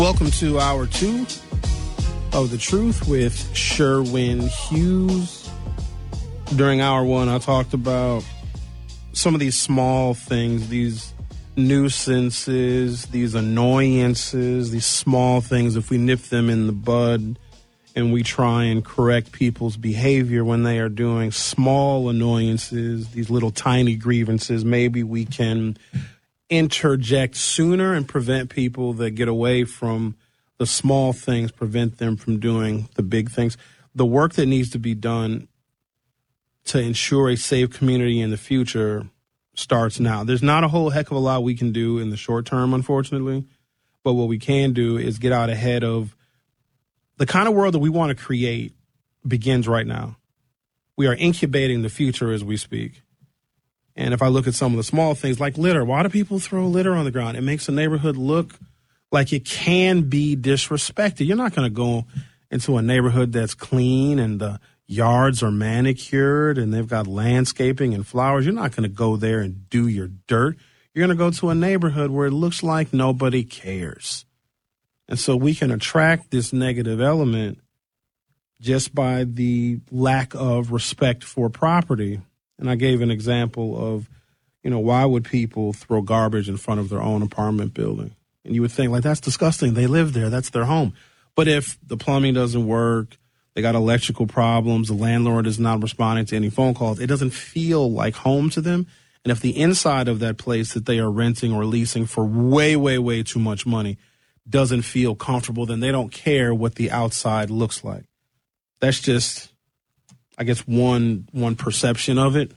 Welcome to hour 2 of The Truth with Sherwin Hughes. During hour 1, I talked about some of these small things, these nuisances, these annoyances, these small things. If we nip them in the bud and we try and correct people's behavior when they are doing small annoyances, these little tiny grievances, maybe we can interject sooner and prevent people that get away from the small things, prevent them from doing the big things. The work that needs to be done to ensure a safe community in the future starts now. There's not a whole heck of a lot we can do in the short term, unfortunately, but what we can do is get out ahead of the kind of world that we want to create begins right now. We are incubating the future as we speak. And if I look at some of the small things like litter, why do people throw litter on the ground? It makes a neighborhood look like it can be disrespected. You're not going to go into a neighborhood that's clean and the yards are manicured and they've got landscaping and flowers. You're not going to go there and do your dirt. You're going to go to a neighborhood where it looks like nobody cares. And so we can attract this negative element just by the lack of respect for property. And I gave an example of, why would people throw garbage in front of their own apartment building? And you would think, like, that's disgusting. They live there. That's their home. But if the plumbing doesn't work, they got electrical problems, the landlord is not responding to any phone calls, it doesn't feel like home to them. And if the inside of that place that they are renting or leasing for way, way, way too much money doesn't feel comfortable, then they don't care what the outside looks like. That's just, I guess, one perception of it.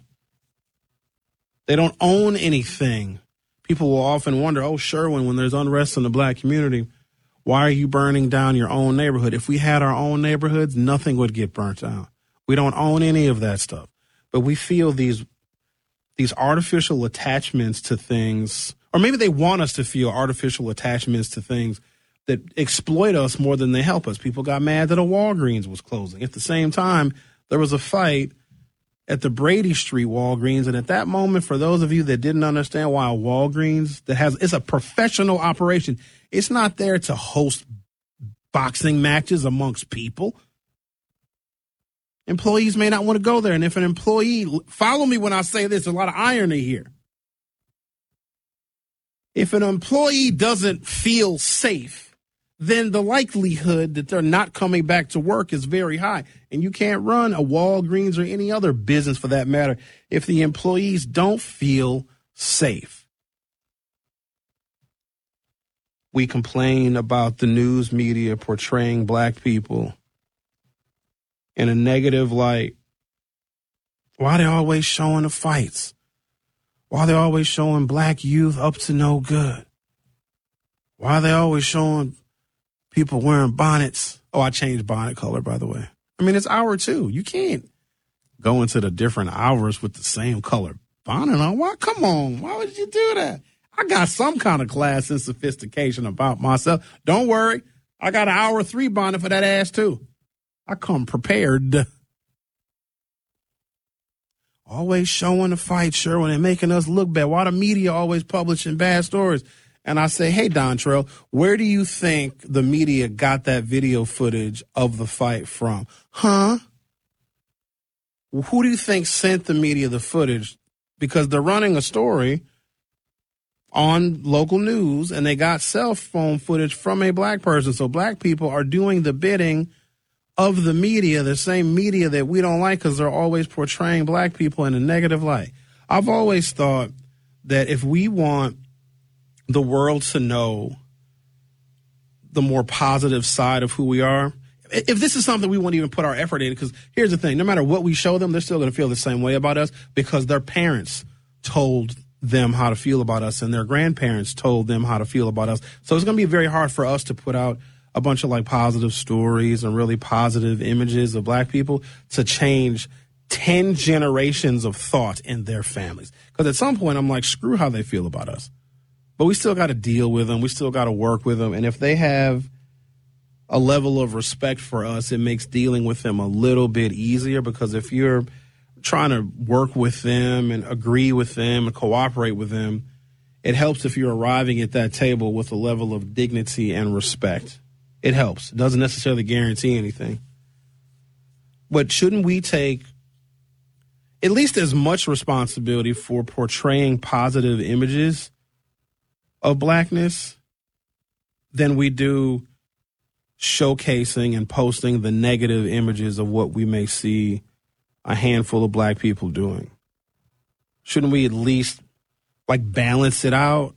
They don't own anything. People will often wonder, Sherwin, when there's unrest in the black community, why are you burning down your own neighborhood? If we had our own neighborhoods, nothing would get burnt down. We don't own any of that stuff. But we feel these artificial attachments to things, or maybe they want us to feel artificial attachments to things that exploit us more than they help us. People got mad that a Walgreens was closing. At the same time, there was a fight at the Brady Street Walgreens. And at that moment, for those of you that didn't understand why a Walgreens it's a professional operation. It's not there to host boxing matches amongst people. Employees may not want to go there. And if an employee, follow me when I say this, there's a lot of irony here. If an employee doesn't feel safe, then the likelihood that they're not coming back to work is very high. And you can't run a Walgreens or any other business for that matter if the employees don't feel safe. We complain about the news media portraying black people in a negative light. Why are they always showing the fights? Why are they always showing black youth up to no good? Why are they always showing people wearing bonnets? Oh, I changed bonnet color, by the way. I mean, it's hour 2. You can't go into the different hours with the same color bonnet on. Why? Come on. Why would you do that? I got some kind of class and sophistication about myself. Don't worry. I got an hour 3 bonnet for that ass, too. I come prepared. Always showing the fight, Sherwin, and making us look bad. Why the media always publishing bad stories? And I say, hey, Dontrell, where do you think the media got that video footage of the fight from? Huh? Who do you think sent the media the footage? Because they're running a story on local news, and they got cell phone footage from a black person. So black people are doing the bidding of the media, the same media that we don't like because they're always portraying black people in a negative light. I've always thought that if we want the world to know the more positive side of who we are, if this is something we won't even put our effort in, because here's the thing, no matter what we show them, they're still going to feel the same way about us because their parents told them how to feel about us and their grandparents told them how to feel about us. So it's going to be very hard for us to put out a bunch of like positive stories and really positive images of black people to change 10 generations of thought in their families. Because at some point I'm like, screw how they feel about us. But we still got to deal with them. We still got to work with them. And if they have a level of respect for us, it makes dealing with them a little bit easier, because if you're trying to work with them and agree with them and cooperate with them, It helps if you're arriving at that table with a level of dignity and respect. It helps. It doesn't necessarily guarantee anything. But shouldn't we take at least as much responsibility for portraying positive images of blackness than we do showcasing and posting the negative images of what we may see a handful of black people doing? Shouldn't we at least balance it out?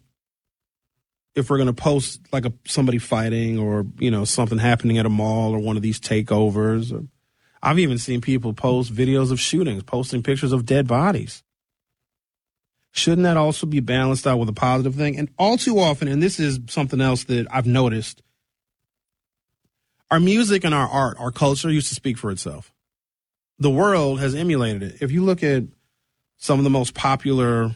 If we're going to post somebody fighting or, something happening at a mall or one of these takeovers. I've even seen people post videos of shootings, posting pictures of dead bodies. Shouldn't that also be balanced out with a positive thing? And all too often, and this is something else that I've noticed, our music and our art, our culture used to speak for itself. The world has emulated it. If you look at some of the most popular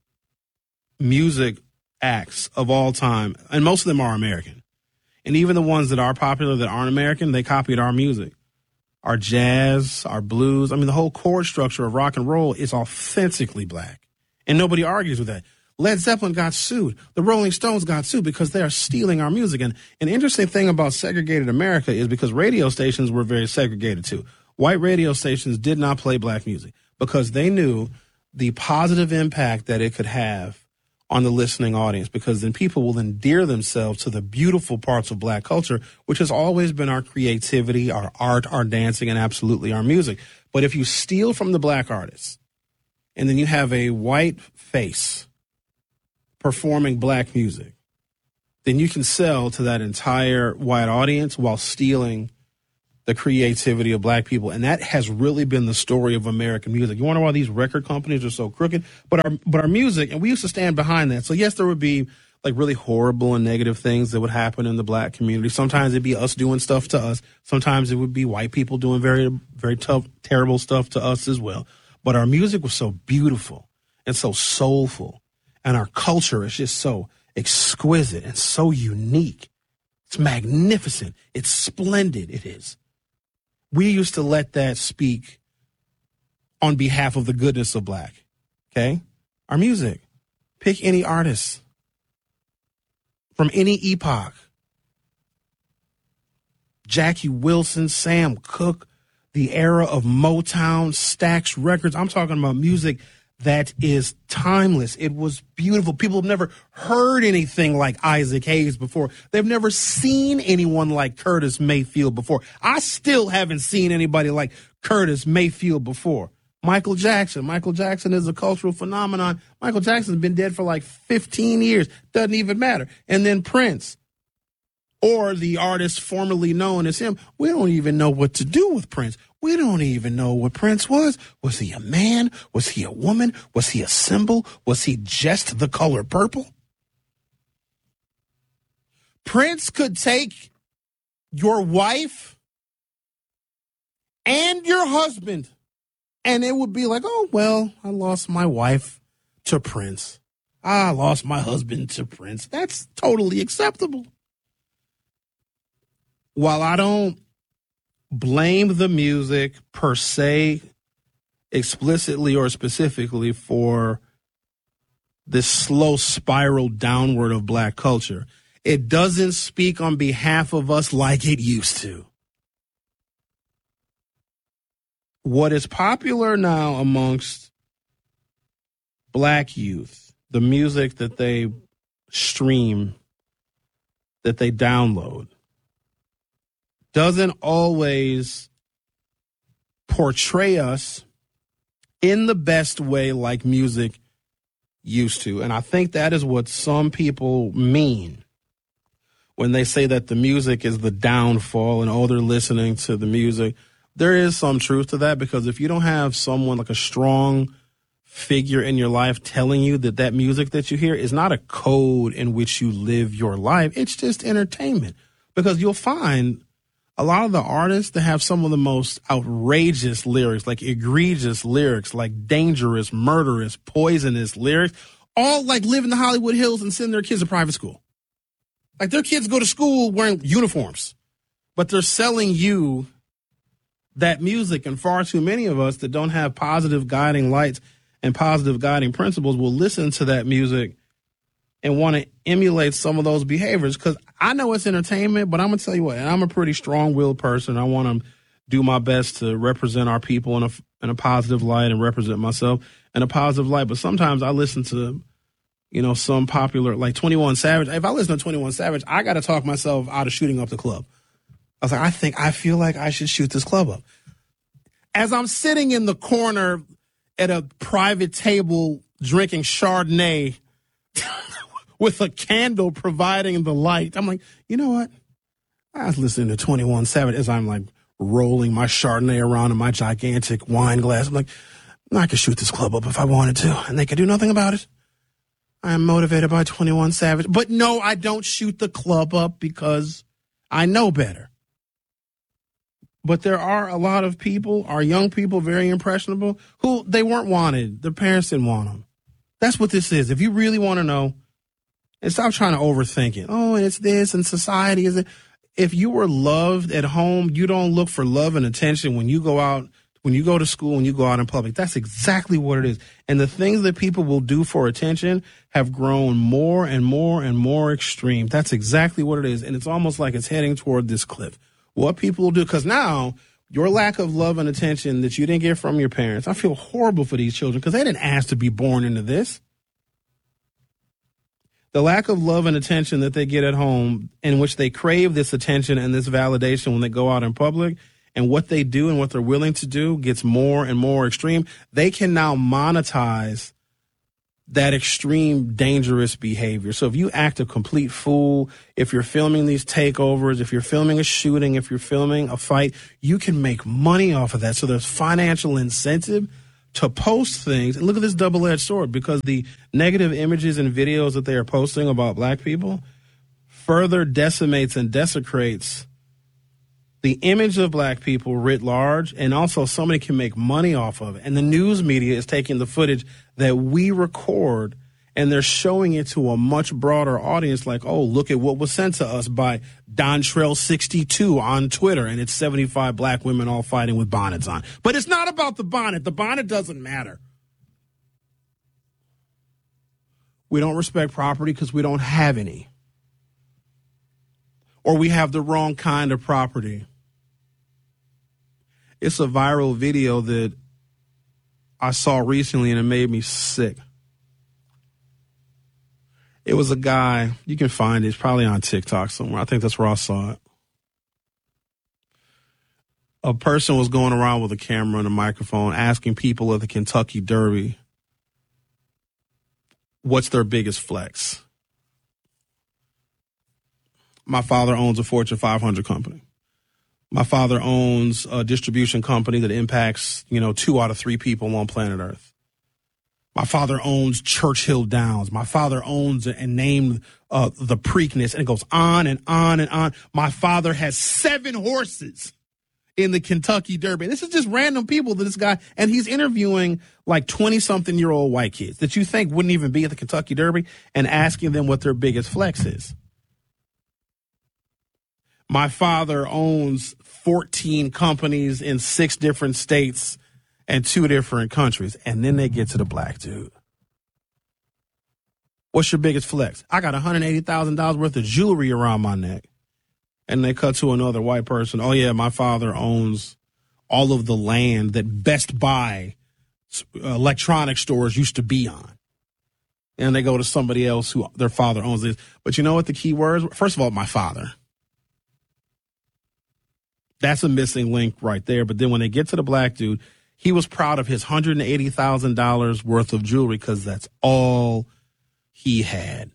music acts of all time, and most of them are American, and even the ones that are popular that aren't American, they copied our music. Our jazz, our blues, the whole chord structure of rock and roll is authentically black. And nobody argues with that. Led Zeppelin got sued. The Rolling Stones got sued because they are stealing our music. And an interesting thing about segregated America is because radio stations were very segregated too. White radio stations did not play black music because they knew the positive impact that it could have on the listening audience, because then people will endear themselves to the beautiful parts of black culture, which has always been our creativity, our art, our dancing, and absolutely our music. But if you steal from the black artists and then you have a white face performing black music, then you can sell to that entire white audience while stealing the creativity of black people. And that has really been the story of American music. You wonder why these record companies are so crooked? But our music, and we used to stand behind that. So yes, there would be really horrible and negative things that would happen in the black community. Sometimes it'd be us doing stuff to us. Sometimes it would be white people doing very, very tough, terrible stuff to us as well. But our music was so beautiful and so soulful. And our culture is just so exquisite and so unique. It's magnificent. It's splendid. It is. We used to let that speak on behalf of the goodness of black. Okay? Our music. Pick any artist from any epoch. Jackie Wilson, Sam Cooke, the era of Motown, Stax Records. I'm talking about music that is timeless. It was beautiful. People have never heard anything like Isaac Hayes before. They've never seen anyone like Curtis Mayfield before. I still haven't seen anybody like Curtis Mayfield before. Michael Jackson. Michael Jackson is a cultural phenomenon. Michael Jackson's been dead for 15 years. Doesn't even matter. And then Prince, or the artist formerly known as him. We don't even know what to do with Prince. We don't even know what Prince was. Was he a man? Was he a woman? Was he a symbol? Was he just the color purple? Prince could take your wife and your husband, and it would be oh, well, I lost my wife to Prince. I lost my husband to Prince. That's totally acceptable. While I don't blame the music per se, explicitly or specifically, for this slow spiral downward of black culture, it doesn't speak on behalf of us like it used to. What is popular now amongst black youth, the music that they stream, that they download, doesn't always portray us in the best way like music used to. And I think that is what some people mean when they say that the music is the downfall and, oh, they're listening to the music. There is some truth to that, because if you don't have someone like a strong figure in your life telling you that that music that you hear is not a code in which you live your life, it's just entertainment. Because you'll find a lot of the artists that have some of the most outrageous lyrics, like egregious lyrics, like dangerous, murderous, poisonous lyrics, all live in the Hollywood Hills and send their kids to private school. Their kids go to school wearing uniforms, but they're selling you that music. And far too many of us that don't have positive guiding lights and positive guiding principles will listen to that music and want to emulate some of those behaviors. Because I know it's entertainment, but I'm going to tell you what, and I'm a pretty strong-willed person. I want to do my best to represent our people in a positive light and represent myself in a positive light. But sometimes I listen to, some popular, like 21 Savage. If I listen to 21 Savage, I got to talk myself out of shooting up the club. I was like, I feel like I should shoot this club up. As I'm sitting in the corner at a private table drinking Chardonnay with a candle providing the light, I'm like, you know what? I was listening to 21 Savage as I'm like rolling my Chardonnay around in my gigantic wine glass. I'm like, I could shoot this club up if I wanted to, and they could do nothing about it. I am motivated by 21 Savage. But no, I don't shoot the club up because I know better. But there are a lot of people, our young people, very impressionable, who they weren't wanted. Their parents didn't want them. That's what this is. If you really want to know, and stop trying to overthink it. Oh, and it's this, and society is it. If you were loved at home, you don't look for love and attention when you go out, when you go to school, when you go out in public. That's exactly what it is. And the things that people will do for attention have grown more and more and more extreme. That's exactly what it is. And it's almost like it's heading toward this cliff. What people will do, because now your lack of love and attention that you didn't get from your parents, I feel horrible for these children because they didn't ask to be born into this. The lack of love and attention that they get at home, in which they crave this attention and this validation when they go out in public, and what they do and what they're willing to do gets more and more extreme. They can now monetize that extreme, dangerous behavior. So if you act a complete fool, if you're filming these takeovers, if you're filming a shooting, if you're filming a fight, you can make money off of that. So there's financial incentive to post things. And look at this double-edged sword, because the negative images and videos that they are posting about black people further decimates and desecrates the image of black people writ large, and also somebody can make money off of it. And the news media is taking the footage that we record, and they're showing it to a much broader audience, like, oh, look at what was sent to us by Dontrell62 on Twitter, and it's 75 black women all fighting with bonnets on. But it's not about the bonnet. The bonnet doesn't matter. We don't respect property because we don't have any. Or we have the wrong kind of property. It's a viral video that I saw recently, and it made me sick. It was a guy, you can find it, it's probably on TikTok somewhere. I think that's where I saw it. A person was going around with a camera and a microphone asking people at the Kentucky Derby what's their biggest flex. My father owns a Fortune 500 company. My father owns a distribution company that impacts, 2 out of 3 people on planet Earth. My father owns Churchill Downs. My father owns and named the Preakness, and it goes on and on and on. My father has 7 horses in the Kentucky Derby. This is just random people that this guy, and he's interviewing like 20-something-year-old white kids that you think wouldn't even be at the Kentucky Derby and asking them what their biggest flex is. My father owns 14 companies in 6 different states and 2 different countries. And then they get to the black dude. What's your biggest flex? I got $180,000 worth of jewelry around my neck. And they cut to another white person. Oh, yeah, my father owns all of the land that Best Buy electronic stores used to be on. And they go to somebody else who their father owns this. But you know what the key words were? First of all, my father. That's a missing link right there. But then when they get to the black dude, he was proud of his $180,000 worth of jewelry because that's all he had.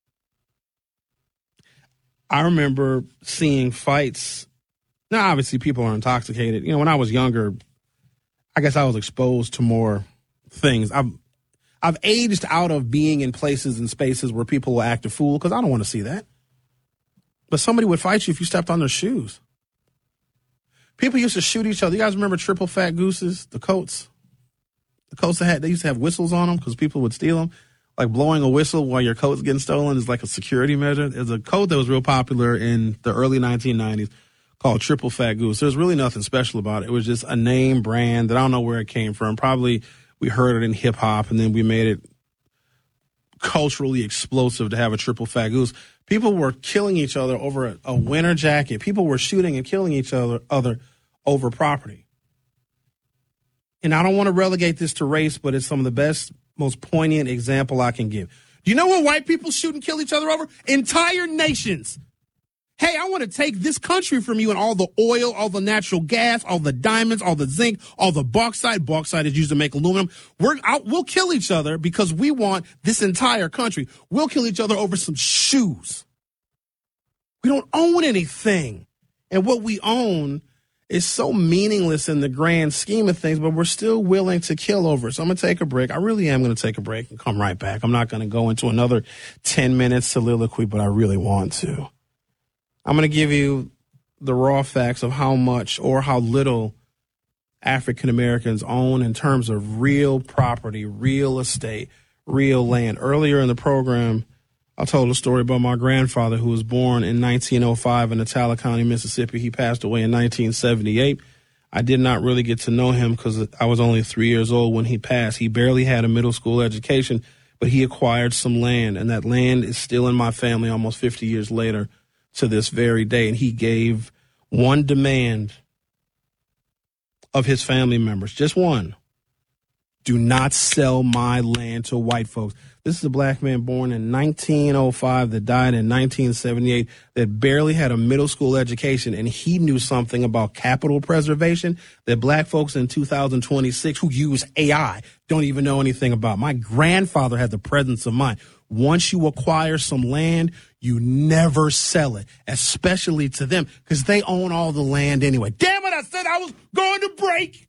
I remember seeing fights. Now, obviously, people are intoxicated. When I was younger, I guess I was exposed to more things. I've aged out of being in places and spaces where people will act a fool because I don't want to see that. But somebody would fight you if you stepped on their shoes. People used to shoot each other. You guys remember Triple Fat Gooses, the coats? The coats they used to have whistles on them because people would steal them. Like blowing a whistle while your coat's getting stolen is like a security measure. There's a coat that was real popular in the early 1990s called Triple Fat Goose. There's really nothing special about it. It was just a name brand that I don't know where it came from. Probably we heard it in hip hop and then we made it culturally explosive to have a triple fat goose. People were killing each other over a winter jacket. People were shooting and killing each other over property. And I don't want to relegate this to race, but it's some of the best, most poignant example I can give. Do you know what white people shoot and kill each other over? Entire nations. Hey, I want to take this country from you and all the oil, all the natural gas, all the diamonds, all the zinc, all the bauxite. Bauxite is used to make aluminum. We'll kill each other because we want this entire country. We'll kill each other over some shoes. We don't own anything. And what we own is so meaningless in the grand scheme of things, but we're still willing to kill over it. So I'm going to take a break. I really am going to take a break and come right back. I'm not going to go into another 10-minute soliloquy, but I really want to. I'm going to give you the raw facts of how much or how little African Americans own in terms of real property, real estate, real land. Earlier in the program, I told a story about my grandfather who was born in 1905 in Natala County, Mississippi. He passed away in 1978. I did not really get to know him because I was only 3 years old when he passed. He barely had a middle school education, but he acquired some land, and that land is still in my family almost 50 years later to this very day. And he gave one demand of his family members, just one: do not sell my land to white folks. This is a black man born in 1905 that died in 1978 that barely had a middle school education, and he knew something about capital preservation that black folks in 2026 who use AI don't even know anything about. My grandfather had the presence of mind. Once you acquire some land, you never sell it, especially to them, because they own all the land anyway. Damn it, I said I was going to break.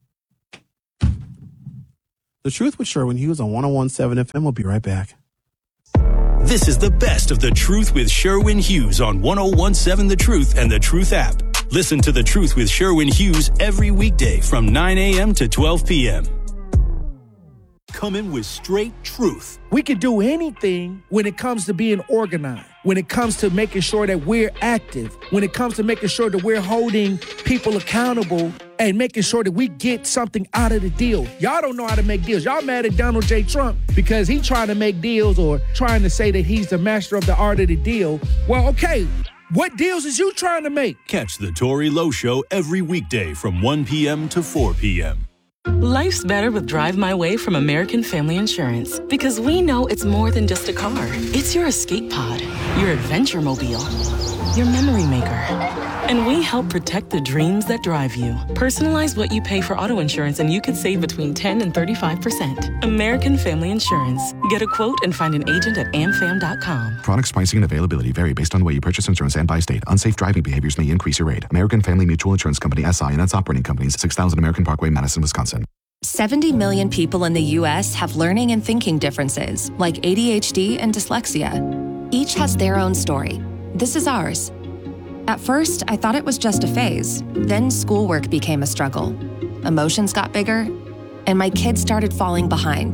The Truth with Sherwin Hughes on 101.7 FM. We'll be right back. This is the best of The Truth with Sherwin Hughes on 101.7 The Truth and The Truth app. Listen to The Truth with Sherwin Hughes every weekday from 9 a.m. to 12 p.m. Coming with straight truth. We can do anything when it comes to being organized, when it comes to making sure that we're active, when it comes to making sure that we're holding people accountable and making sure that we get something out of the deal. Y'all don't know how to make deals. Y'all mad at Donald J. Trump because he's trying to make deals or trying to say that he's the master of the art of the deal. Well, okay, what deals is you trying to make? Catch the Tory Lowe Show every weekday from 1 p.m. to 4 p.m. Life's better with Drive My Way from American Family Insurance, because we know it's more than just a car. It's your escape pod, your adventure mobile, your memory maker. And we help protect the dreams that drive you. Personalize what you pay for auto insurance and you could save between 10 and 35%. American Family Insurance. Get a quote and find an agent at amfam.com. Products, pricing, and availability vary based on the way you purchase insurance and by state. Unsafe driving behaviors may increase your rate. American Family Mutual Insurance Company, SI, and its operating companies, 6000 American Parkway, Madison, Wisconsin. 70 million people in the U.S. have learning and thinking differences, like ADHD and dyslexia. Each has their own story. This is ours. At first, I thought it was just a phase. Then schoolwork became a struggle. Emotions got bigger, and my kids started falling behind.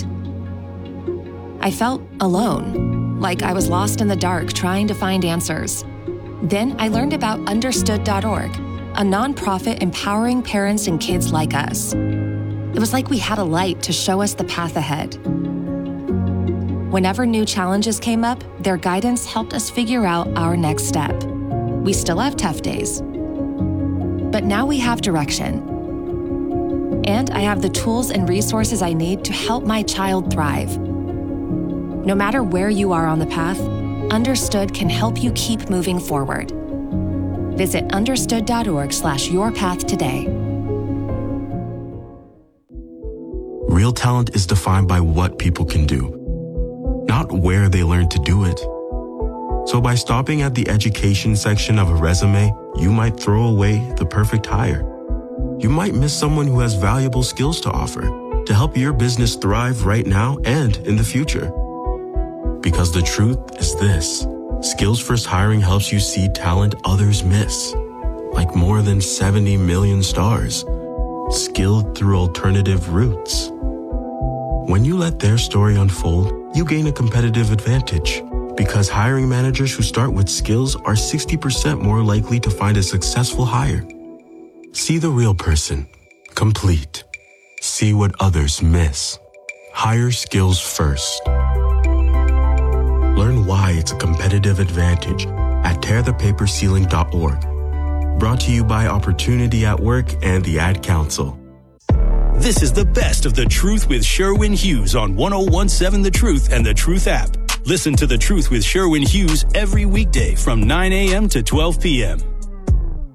I felt alone, like I was lost in the dark trying to find answers. Then I learned about Understood.org, a nonprofit empowering parents and kids like us. It was like we had a light to show us the path ahead. Whenever new challenges came up, their guidance helped us figure out our next step. We still have tough days, but now we have direction. And I have the tools and resources I need to help my child thrive. No matter where you are on the path, Understood can help you keep moving forward. Visit understood.org/yourpath today. Real talent is defined by what people can do, not where they learn to do it. So by stopping at the education section of a resume, you might throw away the perfect hire. You might miss someone who has valuable skills to offer to help your business thrive right now and in the future. Because the truth is this: Skills First Hiring helps you see talent others miss, like more than 70 million stars, skilled through alternative routes. When you let their story unfold, you gain a competitive advantage, because hiring managers who start with skills are 60% more likely to find a successful hire. See the real person, complete. See what others miss. Hire skills first. Learn why it's a competitive advantage at tearthepaperceiling.org. Brought to you by Opportunity at Work and the Ad Council. This is the best of The Truth with Sherwin Hughes on 101.7 The Truth and The Truth app. Listen to The Truth with Sherwin Hughes every weekday from 9 a.m. to 12 p.m.